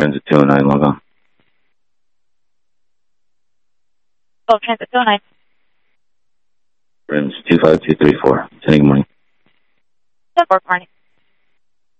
Transit 209, log on. Oh, Transit 209. Rims 25234. 10 good morning. 10-4, morning.